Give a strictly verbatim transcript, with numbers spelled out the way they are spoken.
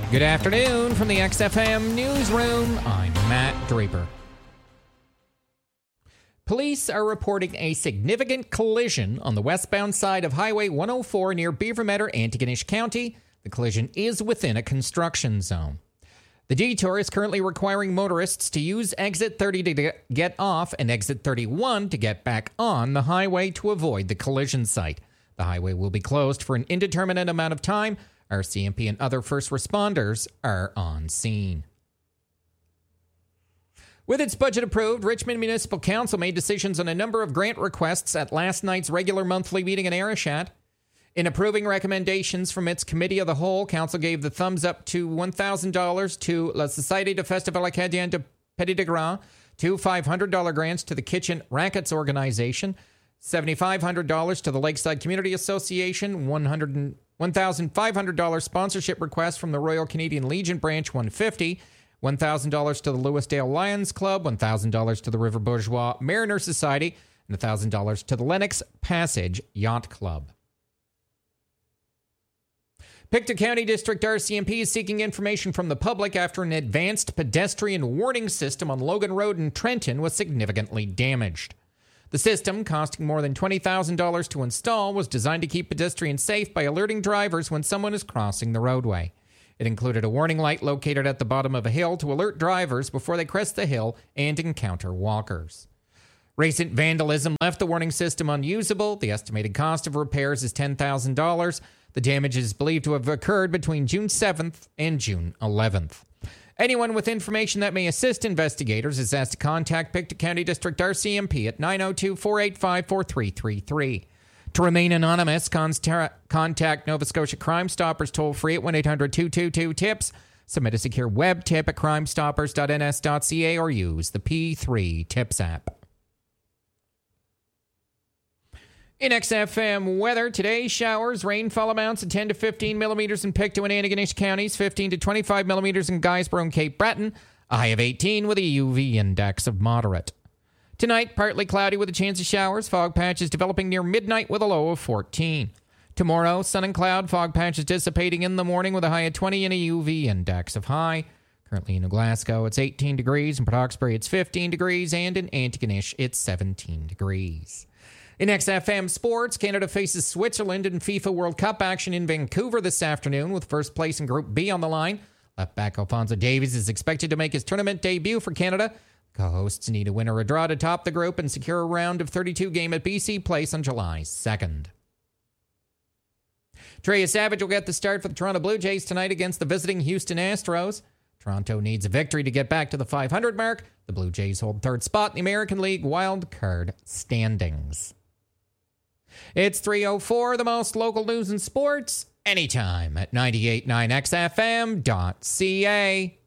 Good afternoon from the X F M Newsroom. I'm Matt Draper. Police are reporting a significant collision on the westbound side of Highway one oh four near Beaver Meadow, Antigonish County. The collision is within a construction zone. The detour is currently requiring motorists to use exit thirty to get off and exit thirty-one to get back on the highway to avoid the collision site. The highway will be closed for an indeterminate amount of time. R C M P and other first responders are on scene. With its budget approved, Richmond Municipal Council made decisions on a number of grant requests at last night's regular monthly meeting in Arichat. In approving recommendations from its Committee of the Whole, Council gave the thumbs up to one thousand dollars to La Société de Festival Acadien de Petit de Gras, two five hundred dollars grants to the Kitchen Rackets Organization, seven thousand five hundred dollars to the Lakeside Community Association, one thousand five hundred dollars sponsorship request from the Royal Canadian Legion Branch one hundred fifty dollars, one thousand dollars to the Lewisdale Lions Club, one thousand dollars to the River Bourgeois Mariner Society, and one thousand dollars to the Lennox Passage Yacht Club. Pictou County District R C M P is seeking information from the public after an advanced pedestrian warning system on Logan Road in Trenton was significantly damaged. The system, costing more than twenty thousand dollars to install, was designed to keep pedestrians safe by alerting drivers when someone is crossing the roadway. It included a warning light located at the bottom of a hill to alert drivers before they crest the hill and encounter walkers. Recent vandalism left the warning system unusable. The estimated cost of repairs is ten thousand dollars. The damage is believed to have occurred between June seventh and June eleventh. Anyone with information that may assist investigators is asked to contact Pictou County District R C M P at nine oh two, four eight five, four three three three. To remain anonymous, contact Nova Scotia Crime Stoppers toll-free at one eight hundred, two two two, TIPS. Submit a secure web tip at crime stoppers dot n s dot c a or use the P three TIPS app. In X F M weather, today showers, rainfall amounts of ten to fifteen millimeters in Pictou and Antigonish counties, fifteen to twenty-five millimeters in Guysborough and Cape Breton, a high of eighteen with a U V index of moderate. Tonight, partly cloudy with a chance of showers, fog patches developing near midnight with a low of fourteen. Tomorrow, sun and cloud, fog patches dissipating in the morning with a high of twenty and a U V index of high. Currently in Glasgow, it's eighteen degrees, in Port Hawkesbury, it's fifteen degrees, and in Antigonish, it's seventeen degrees. In X F M Sports, Canada faces Switzerland in FIFA World Cup action in Vancouver this afternoon with first place in Group B on the line. Left back Alphonso Davies is expected to make his tournament debut for Canada. Co-hosts need a win or a draw to top the group and secure a round of thirty-two game at B C Place on July second. Trey Savage will get the start for the Toronto Blue Jays tonight against the visiting Houston Astros. Toronto needs a victory to get back to the five hundred mark. The Blue Jays hold third spot in the American League wild card standings. It's three oh four, the most local news and sports, anytime at ninety-eight point nine X F M dot C A.